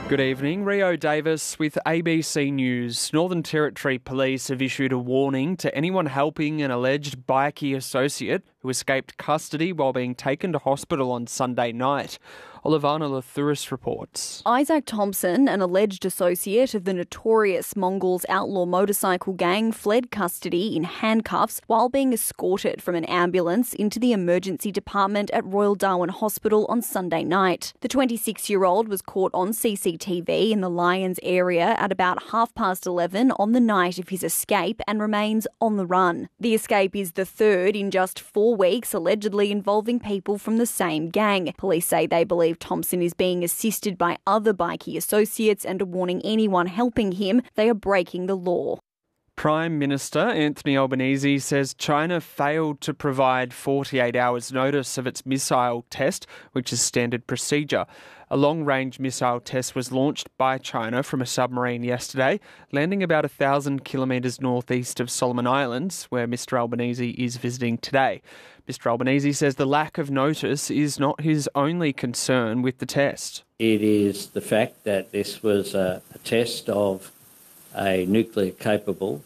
Good evening, Rio Davis with ABC News. Northern Territory Police have issued a warning to anyone helping an alleged bikie associate who escaped custody while being taken to hospital on Sunday night. Olivana Lathuris reports. Isaac Thompson, an alleged associate of the notorious Mongols outlaw motorcycle gang, fled custody in handcuffs while being escorted from an ambulance into the emergency department at Royal Darwin Hospital on Sunday night. The 26-year-old was caught on CCTV in the Lyons area at about 11:30 on the night of his escape and remains on the run. The escape is the third in just 4 weeks, allegedly involving people from the same gang. Police say they believe Thompson is being assisted by other bikie associates and are warning anyone helping him they are breaking the law. Prime Minister Anthony Albanese says China failed to provide 48 hours notice of its missile test, which is standard procedure. A long-range missile test was launched by China from a submarine yesterday, landing about 1,000 kilometres northeast of Solomon Islands, where Mr Albanese is visiting today. Mr Albanese says the lack of notice is not his only concern with the test. It is the fact that this was a test of a nuclear-capable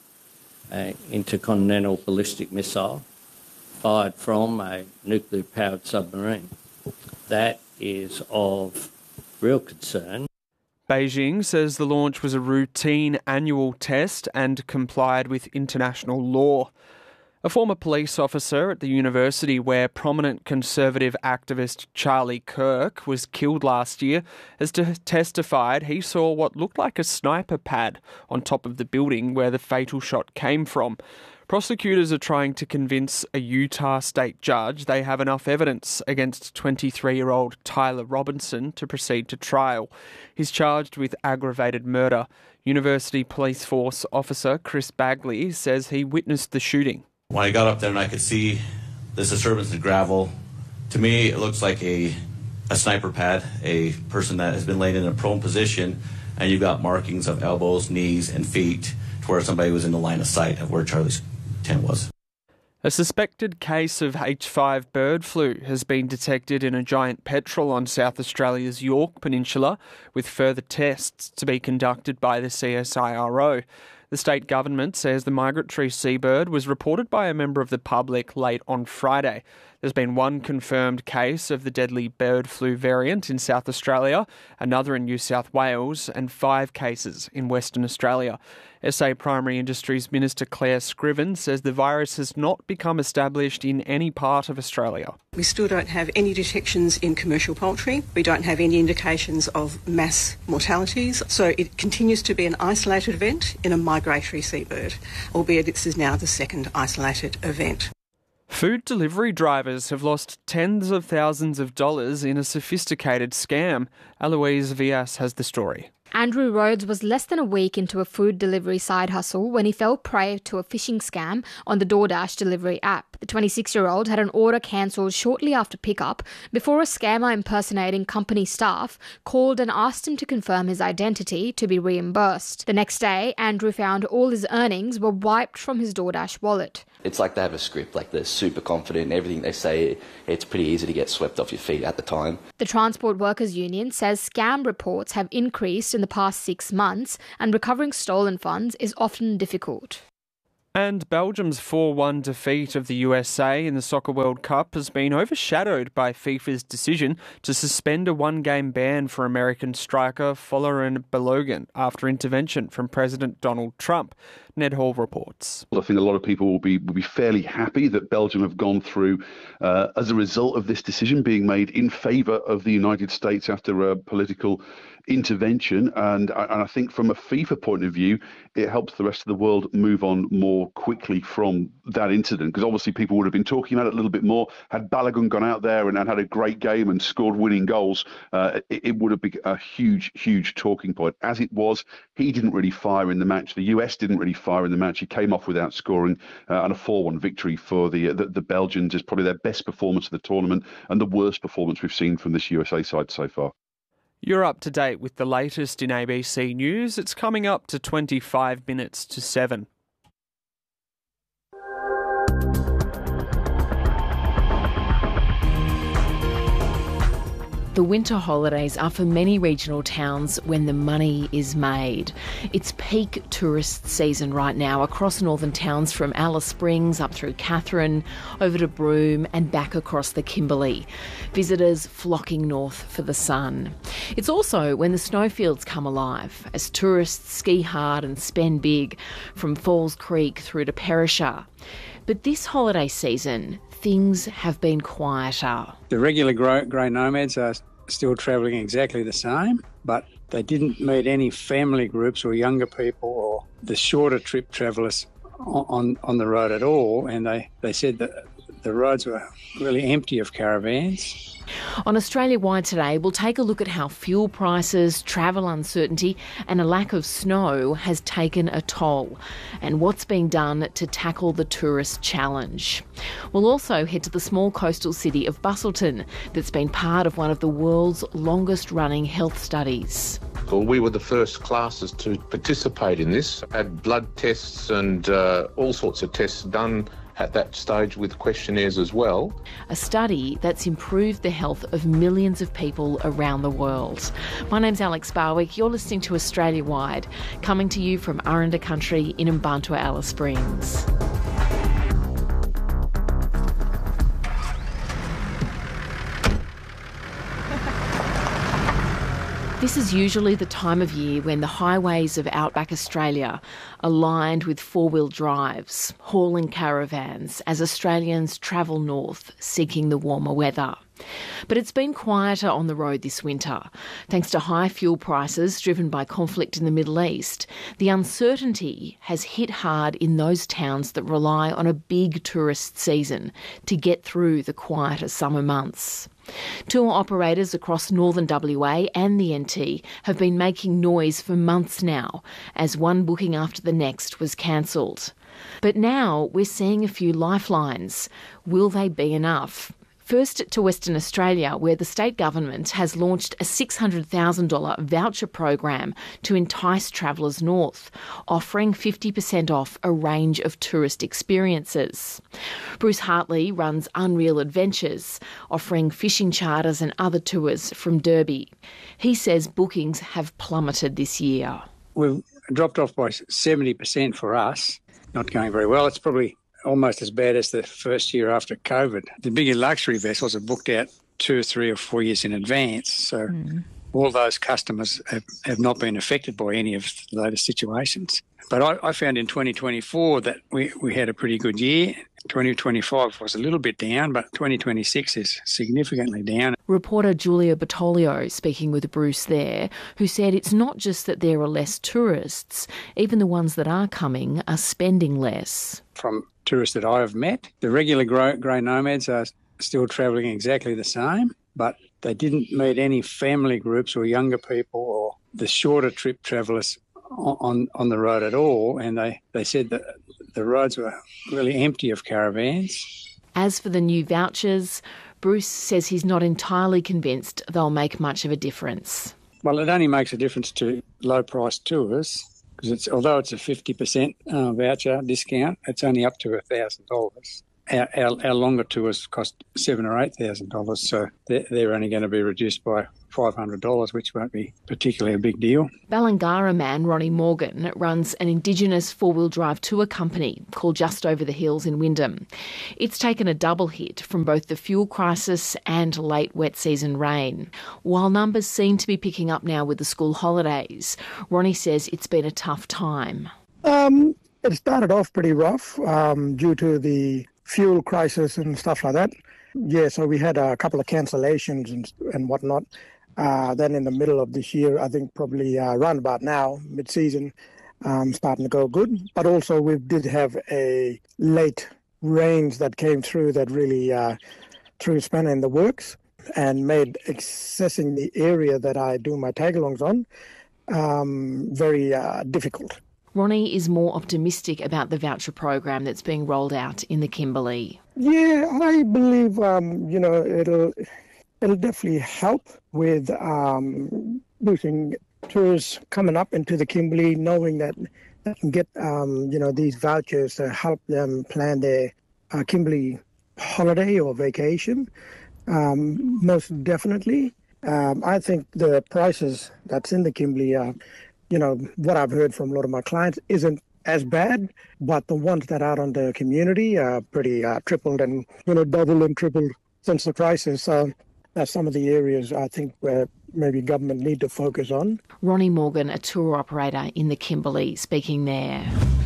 intercontinental ballistic missile fired from a nuclear-powered submarine. That is of real concern. Beijing says the launch was a routine annual test and complied with international law. A former police officer at the university where prominent conservative activist Charlie Kirk was killed last year has testified he saw what looked like a sniper pad on top of the building where the fatal shot came from. Prosecutors are trying to convince a Utah state judge they have enough evidence against 23-year-old Tyler Robinson to proceed to trial. He's charged with aggravated murder. University Police Force officer Chris Bagley says he witnessed the shooting. When I got up there and I could see this disturbance in gravel, to me it looks like a sniper pad, a person that has been laying in a prone position, and you've got markings of elbows, knees, and feet to where somebody was in the line of sight of where Charlie's tent was. A suspected case of H5 bird flu has been detected in a giant petrel on South Australia's Yorke Peninsula, with further tests to be conducted by the CSIRO. The state government says the migratory seabird was reported by a member of the public late on Friday. There's been one confirmed case of the deadly bird flu variant in South Australia, another in New South Wales, and 5 cases in Western Australia. SA Primary Industries Minister Claire Scriven says the virus has not become established in any part of Australia. We still don't have any detections in commercial poultry. We don't have any indications of mass mortalities. So it continues to be an isolated event in a migratory seabird, albeit this is now the second isolated event. Food delivery drivers have lost tens of thousands of dollars in a sophisticated scam. Eloise Vias has the story. Andrew Rhodes was less than a week into a food delivery side hustle when he fell prey to a phishing scam on the DoorDash delivery app. The 26-year-old had an order cancelled shortly after pickup before a scammer impersonating company staff called and asked him to confirm his identity to be reimbursed. The next day, Andrew found all his earnings were wiped from his DoorDash wallet. It's like they have a script, like they're super confident in everything they say. It's pretty easy to get swept off your feet at the time. The Transport Workers Union says scam reports have increased in the past 6 months and recovering stolen funds is often difficult. And Belgium's 4-1 defeat of the USA in the Soccer World Cup has been overshadowed by FIFA's decision to suspend a 1-game ban for American striker Folarin Balogun after intervention from President Donald Trump. Ned Hall reports. I think a lot of people will be fairly happy that Belgium have gone through as a result of this decision being made in favour of the United States after a political intervention. And I think from a FIFA point of view, it helps the rest of the world move on more quickly from that incident, because obviously people would have been talking about it a little bit more. Had Balogun gone out there and had a great game and scored winning goals, it would have been a huge talking point. As it was, he didn't really fire in the match. The US didn't really fire in the match. He came off without scoring, and a 4-1 victory for the Belgians is probably their best performance of the tournament and the worst performance we've seen from this USA side so far. You're up to date with the latest in ABC News. It's coming up to 25 minutes to 7. The winter holidays are for many regional towns when the money is made. It's peak tourist season right now across northern towns from Alice Springs up through Katherine, over to Broome and back across the Kimberley. Visitors flocking north for the sun. It's also when the snowfields come alive as tourists ski hard and spend big from Falls Creek through to Perisher. But this holiday season, things have been quieter. The regular grey nomads are still travelling exactly the same, but they didn't meet any family groups or younger people or the shorter trip travellers on the road at all, and they said that the roads were really empty of caravans. On Australia-wide today, we'll take a look at how fuel prices, travel uncertainty and a lack of snow has taken a toll and what's being done to tackle the tourist challenge. We'll also head to the small coastal city of Busselton that's been part of one of the world's longest-running health studies. Well, we were the first classes to participate in this, had blood tests and all sorts of tests done at that stage with questionnaires as well. A study that's improved the health of millions of people around the world. My name's Alex Barwick. You're listening to Australia Wide, coming to you from Aranda Country in Mbantua, Alice Springs. This is usually the time of year when the highways of outback Australia are lined with four-wheel drives, hauling caravans as Australians travel north seeking the warmer weather. But it's been quieter on the road this winter. Thanks to high fuel prices driven by conflict in the Middle East, the uncertainty has hit hard in those towns that rely on a big tourist season to get through the quieter summer months. Tour operators across northern WA and the NT have been making noise for months now, as one booking after the next was cancelled. But now we're seeing a few lifelines. Will they be enough? First to Western Australia, where the state government has launched a $600,000 voucher program to entice travellers north, offering 50% off a range of tourist experiences. Bruce Hartley runs Unreal Adventures, offering fishing charters and other tours from Derby. He says bookings have plummeted this year. We've dropped off by 70% for us. Not going very well. It's probably almost as bad as the first year after COVID. The bigger luxury vessels are booked out 2 or 3 or 4 years in advance. So all those customers have not been affected by any of the latest situations. But I found in 2024 that we had a pretty good year. 2025 was a little bit down, but 2026 is significantly down. Reporter Julia Bertoglio speaking with Bruce there, who said it's not just that there are less tourists, even the ones that are coming are spending less. From tourists that I have met, the regular grey nomads are still travelling exactly the same, but they didn't meet any family groups or younger people or the shorter trip travellers on the road at all, and they said that the roads were really empty of caravans. As for the new vouchers, Bruce says he's not entirely convinced they'll make much of a difference. Well, it only makes a difference to low-priced tours, because although it's a 50% voucher discount, it's only up to $1,000. Our longer tours cost $7,000 or $8,000, so they're only going to be reduced by $500, which won't be particularly a big deal. Ballangara man Ronnie Morgan runs an Indigenous four-wheel drive tour company called Just Over the Hills in Wyndham. It's taken a double hit from both the fuel crisis and late wet season rain. While numbers seem to be picking up now with the school holidays, Ronnie says it's been a tough time. It started off pretty rough due to the fuel crisis and stuff like that. Yeah, so we had a couple of cancellations and whatnot. Then in the middle of this year, I think probably around about now, mid-season, starting to go good. But also we did have a late rains that came through that really threw a spanner in the works and made accessing the area that I do my tag-alongs on very difficult. Ronnie is more optimistic about the voucher program that's being rolled out in the Kimberley. Yeah, I believe it'll definitely help with boosting tourists coming up into the Kimberley, knowing that they can get these vouchers to help them plan their Kimberley holiday or vacation. Most definitely. I think the prices that's in the Kimberley are, what I've heard from a lot of my clients isn't as bad, but the ones that are on the community are pretty tripled and, doubled and tripled since the crisis. So that's some of the areas I think where maybe government need to focus on. Ronnie Morgan, a tour operator in the Kimberley, speaking there.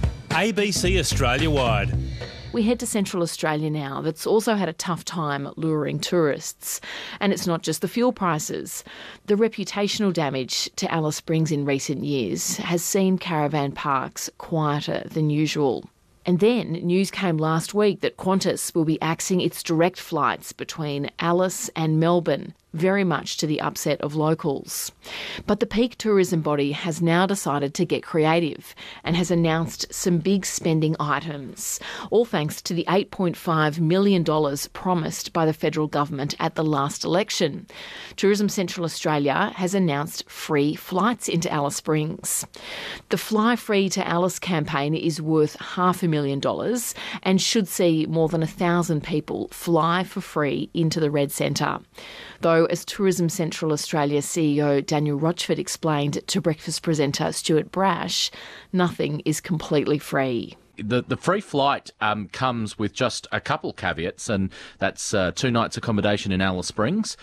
ABC Australia-wide. We head to Central Australia now, that's also had a tough time luring tourists. And it's not just the fuel prices. The reputational damage to Alice Springs in recent years has seen caravan parks quieter than usual. And then news came last week that Qantas will be axing its direct flights between Alice and Melbourne, very much to the upset of locals. But the peak tourism body has now decided to get creative and has announced some big spending items, all thanks to the $8.5 million promised by the federal government at the last election. Tourism Central Australia has announced free flights into Alice Springs. The Fly Free to Alice campaign is worth $500,000 and should see more than 1,000 people fly for free into the Red Centre. Though, as Tourism Central Australia CEO Daniel Rochford explained to breakfast presenter Stuart Brash, nothing is completely free. The free flight comes with just a couple caveats, and that's 2 nights accommodation in Alice Springs,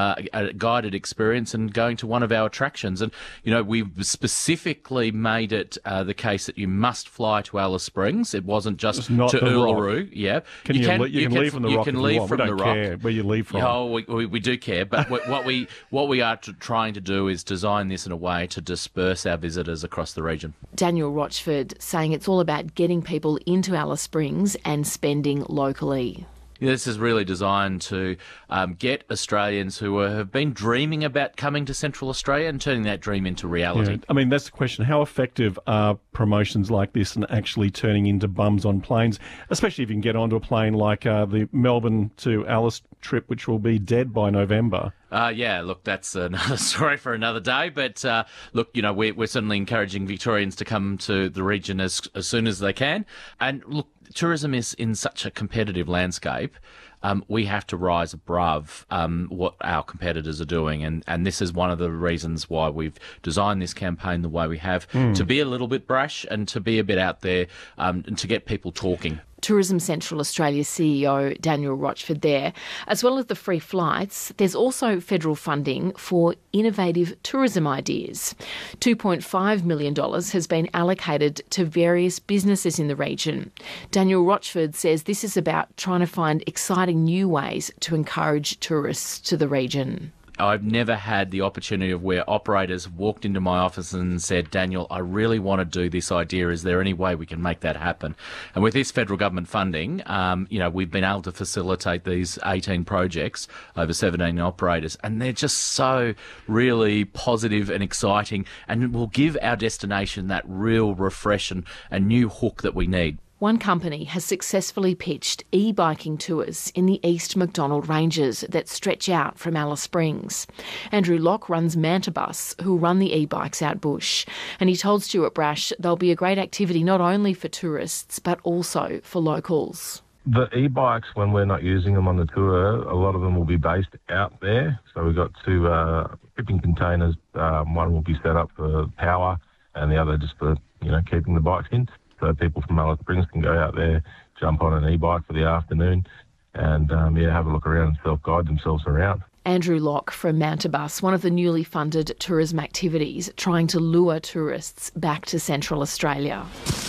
a guided experience, and going to one of our attractions. And, we've specifically made it the case that you must fly to Alice Springs. It wasn't just to Uluru. Yeah, you can leave from the Rock. You can leave from the Rock. Care where you leave from. Oh, we do care, but what we are trying to do is design this in a way to disperse our visitors across the region. Daniel Rochford saying it's all about getting people into Alice Springs and spending locally. This is really designed to get Australians who have been dreaming about coming to Central Australia and turning that dream into reality. Yeah. I mean, that's the question. How effective are promotions like this and actually turning into bums on planes, especially if you can get onto a plane like the Melbourne to Alice trip, which will be dead by November? Look, that's another story for another day. But look, we're certainly encouraging Victorians to come to the region as soon as they can. And look, tourism is in such a competitive landscape. We have to rise above what our competitors are doing. And this is one of the reasons why we've designed this campaign the way we have, to be a little bit brash and to be a bit out there and to get people talking. Tourism Central Australia CEO Daniel Rochford there. As well as the free flights, there's also federal funding for innovative tourism ideas. $2.5 million has been allocated to various businesses in the region. Daniel Rochford says this is about trying to find exciting new ways to encourage tourists to the region. I've never had the opportunity of where operators walked into my office and said, Daniel, I really want to do this idea. Is there any way we can make that happen? And with this federal government funding, we've been able to facilitate these 18 projects over 17 operators, and they're just so really positive and exciting, and will give our destination that real refresh and new hook that we need. One company has successfully pitched e-biking tours in the East Macdonald Ranges that stretch out from Alice Springs. Andrew Locke runs Mantabus, who run the e-bikes out bush, and he told Stuart Brash they'll be a great activity not only for tourists but also for locals. The e-bikes, when we're not using them on the tour, a lot of them will be based out there. So we've got 2 shipping containers. One will be set up for power and the other just for keeping the bikes in. So people from Alice Springs can go out there, jump on an e-bike for the afternoon and, have a look around and self-guide themselves around. Andrew Locke from Mantabus, one of the newly funded tourism activities trying to lure tourists back to Central Australia.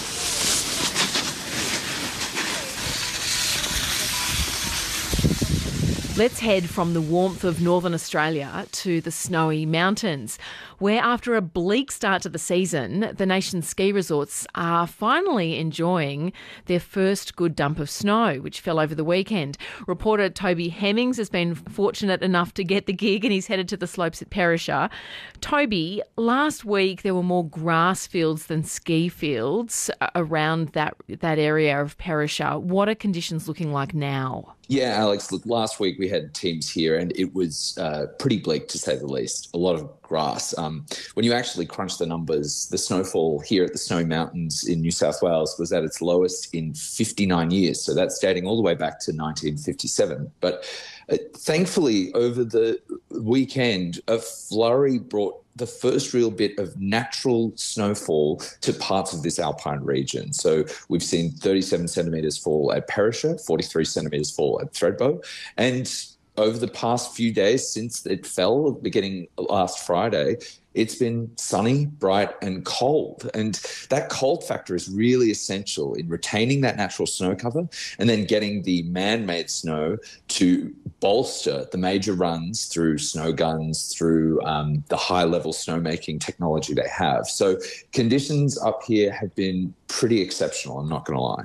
Let's head from the warmth of northern Australia to the snowy mountains, where after a bleak start to the season, the nation's ski resorts are finally enjoying their first good dump of snow, which fell over the weekend. Reporter Toby Hemmings has been fortunate enough to get the gig, and he's headed to the slopes at Perisher. Toby, last week there were more grass fields than ski fields around that area of Perisher. What are conditions looking like now? Yeah, Alex, look, last week we had teams here and it was pretty bleak to say the least. A lot of grass. When you actually crunch the numbers, the snowfall here at the Snowy Mountains in New South Wales was at its lowest in 59 years. So that's dating all the way back to 1957. But Thankfully, over the weekend, a flurry brought the first real bit of natural snowfall to parts of this alpine region. So we've seen 37 centimetres fall at Perisher, 43 centimetres fall at Thredbo, and over the past few days since it fell, beginning last Friday, it's been sunny, bright and cold. And that cold factor is really essential in retaining that natural snow cover and then getting the man-made snow to bolster the major runs through snow guns, through the high-level snowmaking technology they have. So conditions up here have been pretty exceptional, I'm not going to lie.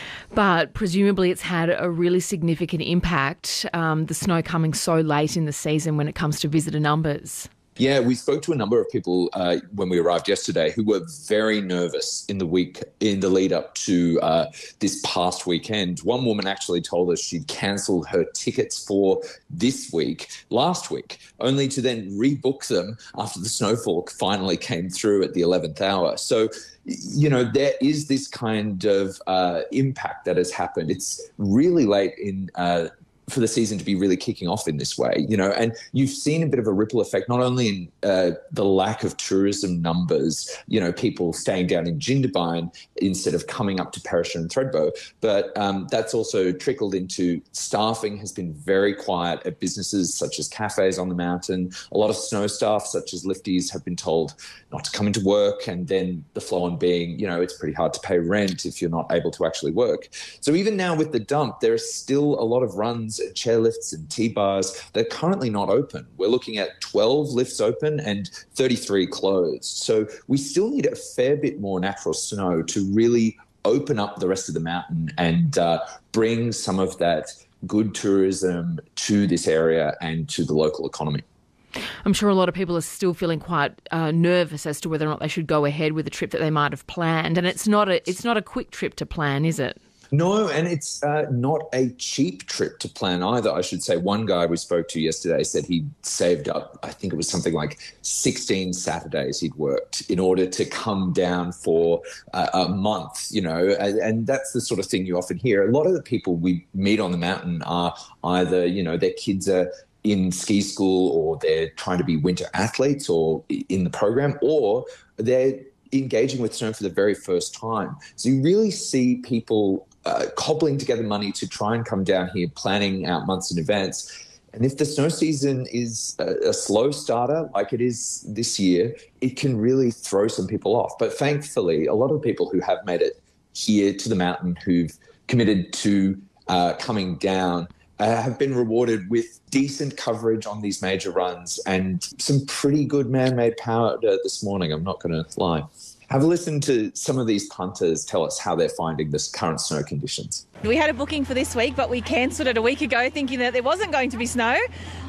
But presumably it's had a really significant impact, the snow coming so late in the season when it comes to visitor numbers. Yeah, we spoke to a number of people when we arrived yesterday who were very nervous in the lead up to this past weekend. One woman actually told us she'd cancelled her tickets for this week, last week, only to then rebook them after the snowfall finally came through at the 11th hour. So, you know, there is this kind of impact that has happened. It's really late in for the season to be really kicking off in this way, you know, and you've seen a bit of a ripple effect, not only in the lack of tourism numbers, you know, people staying down in Jindabyne instead of coming up to Perisher and Thredbo, but that's also trickled into staffing has been very quiet at businesses such as cafes on the mountain. A lot of snow staff, such as lifties, have been told not to come into work, and then the flow on being, you know, it's pretty hard to pay rent if you're not able to actually work. So even now with the dump, there is still a lot of runs and chairlifts and T-bars that are currently not open. We're looking at 12 lifts open and 33 closed. So we still need a fair bit more natural snow to really open up the rest of the mountain and bring some of that good tourism to this area and to the local economy. I'm sure a lot of people are still feeling quite nervous as to whether or not they should go ahead with a trip that they might have planned. And it's not a quick trip to plan, is it? No, and it's not a cheap trip to plan either, I should say. One guy we spoke to yesterday said he'd saved up, I think it was something like 16 Saturdays he'd worked in order to come down for a month, you know, and that's the sort of thing you often hear. A lot of the people we meet on the mountain are either, you know, their kids are in ski school or they're trying to be winter athletes or in the program, or they're engaging with snow for the very first time. So you really see people cobbling together money to try and come down here, planning out months in advance. And if the snow season is a slow starter, like it is this year, it can really throw some people off. But thankfully, a lot of people who have made it here to the mountain, who've committed to coming down, have been rewarded with decent coverage on these major runs and some pretty good man-made power this morning, I'm not going to lie. Have a listen to some of these punters tell us how they're finding this current snow conditions. We had a booking for this week, but we cancelled it a week ago thinking that there wasn't going to be snow.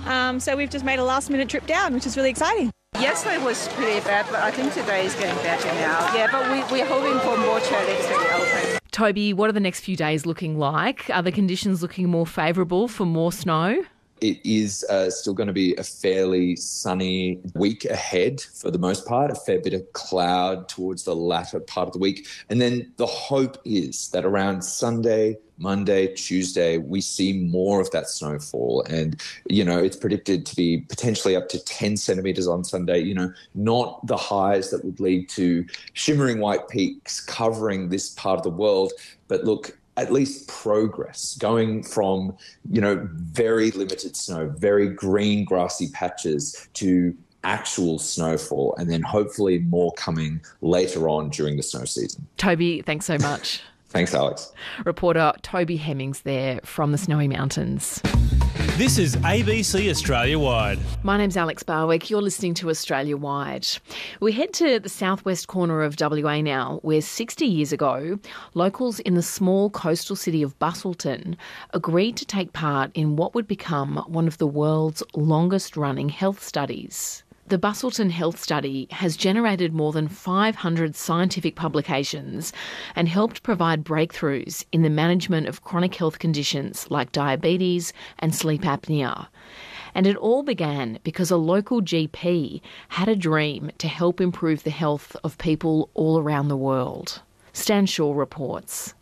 So we've just made a last-minute trip down, which is really exciting. Yesterday was pretty bad, but I think today is getting better now. Yeah, but we're hoping for more chairlifts to be open. Toby, what are the next few days looking like? Are the conditions looking more favourable for more snow? It is still going to be a fairly sunny week ahead for the most part, a fair bit of cloud towards the latter part of the week. And then the hope is that around Sunday, Monday, Tuesday, we see more of that snowfall. And, you know, it's predicted to be potentially up to 10 centimetres on Sunday, you know, not the highs that would lead to shimmering white peaks covering this part of the world. But look, at least progress, going from, you know, very limited snow, very green grassy patches to actual snowfall, and then hopefully more coming later on during the snow season. Toby, thanks so much. Thanks, Alex. Reporter Toby Hemmings there from the Snowy Mountains. This is ABC Australia Wide. My name's Alex Barwick. You're listening to Australia Wide. We head to the southwest corner of WA now, where 60 years ago, locals in the small coastal city of Busselton agreed to take part in what would become one of the world's longest-running health studies. The Busselton Health Study has generated more than 500 scientific publications and helped provide breakthroughs in the management of chronic health conditions like diabetes and sleep apnea. And it all began because a local GP had a dream to help improve the health of people all around the world. Stan Shaw reports.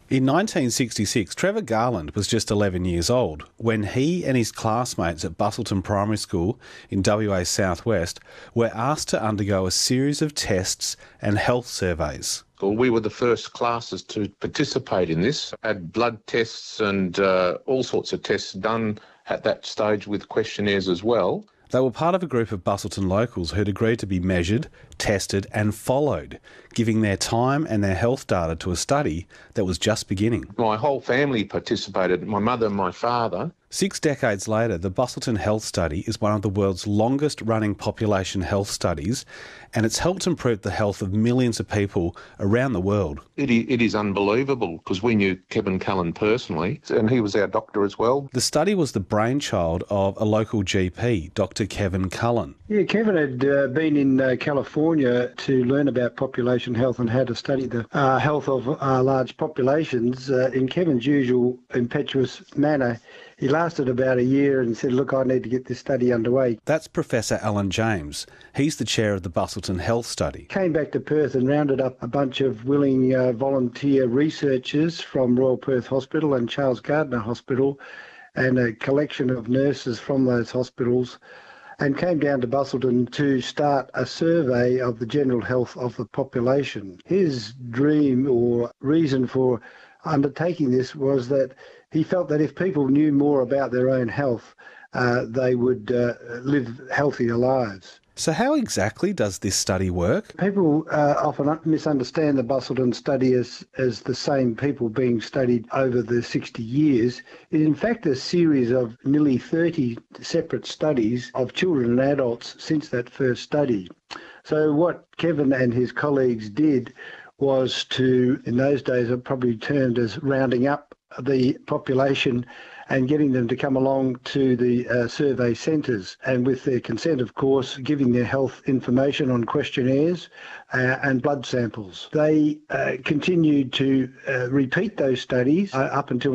In 1966, Trevor Garland was just 11 years old when he and his classmates at Busselton Primary School in WA Southwest were asked to undergo a series of tests and health surveys. Well, we were the first classes to participate in this, had blood tests and all sorts of tests done at that stage with questionnaires as well. They were part of a group of Busselton locals who'd agreed to be measured, tested and followed, giving their time and their health data to a study that was just beginning. My whole family participated, my mother and my father. 6 decades later, the Busselton Health Study is one of the world's longest-running population health studies, and it's helped improve the health of millions of people around the world. It is unbelievable, because we knew Kevin Cullen personally, and he was our doctor as well. The study was the brainchild of a local GP, Dr. Kevin Cullen. Yeah, Kevin had been in California to learn about population health and how to study the health of large populations. In Kevin's usual impetuous manner, he lasted about a year and said, look, I need to get this study underway. That's Professor Alan James. He's the chair of the Busselton Health Study. Came back to Perth and rounded up a bunch of willing volunteer researchers from Royal Perth Hospital and Charles Gardner Hospital and a collection of nurses from those hospitals, and came down to Busselton to start a survey of the general health of the population. His dream or reason for undertaking this was that he felt that if people knew more about their own health, they would live healthier lives. So how exactly does this study work? People often misunderstand the Busselton study as the same people being studied over the 60 years. It is in fact a series of nearly 30 separate studies of children and adults since that first study. So what Kevin and his colleagues did was to, in those days, are probably termed as rounding up the population and getting them to come along to the survey centres, and with their consent, of course, giving their health information on questionnaires and blood samples. They continued to repeat those studies up until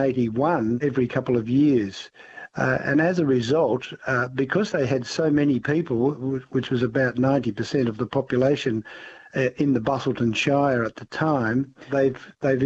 1981, every couple of years. And as a result, because they had so many people, which was about 90% of the population in the Busselton Shire at the time, they've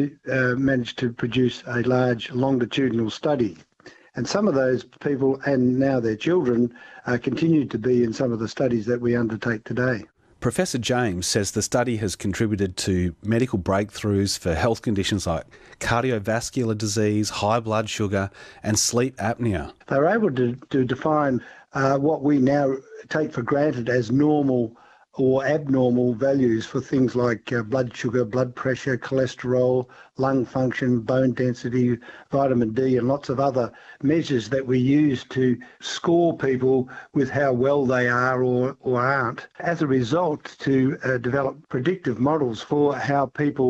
managed to produce a large longitudinal study. And some of those people, and now their children, continue to be in some of the studies that we undertake today. Professor James says the study has contributed to medical breakthroughs for health conditions like cardiovascular disease, high blood sugar and sleep apnea. They were able to define what we now take for granted as normal or abnormal values for things like blood sugar, blood pressure, cholesterol, lung function, bone density, vitamin D, and lots of other measures that we use to score people with how well they are or aren't. As a result, to develop predictive models for how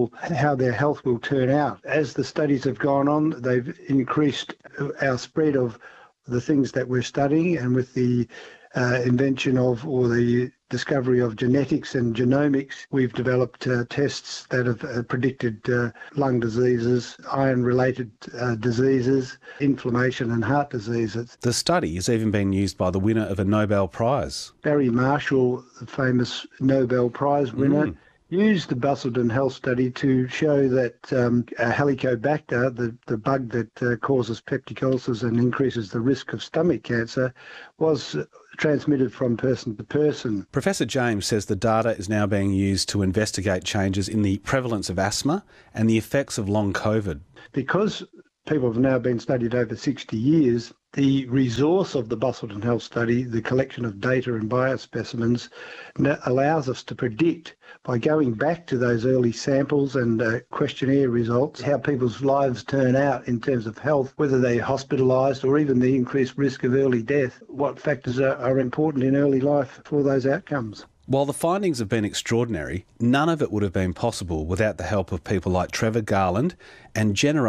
their health will turn out. As the studies have gone on, they've increased our spread of the things that we're studying, and with the invention of, or the discovery of genetics and genomics, we've developed tests that have predicted lung diseases, iron-related diseases, inflammation and heart diseases. The study has even been used by the winner of a Nobel Prize. Barry Marshall, the famous Nobel Prize winner, used the Busselton Health Study to show that Helicobacter, the bug that causes peptic ulcers and increases the risk of stomach cancer, was transmitted from person to person. Professor James says the data is now being used to investigate changes in the prevalence of asthma and the effects of long COVID. Because people have now been studied over 60 years, the resource of the Busselton Health Study, the collection of data and biospecimens, allows us to predict, by going back to those early samples and questionnaire results, how people's lives turn out in terms of health, whether they're hospitalised or even the increased risk of early death, what factors are important in early life for those outcomes. While the findings have been extraordinary, none of it would have been possible without the help of people like Trevor Garland and generations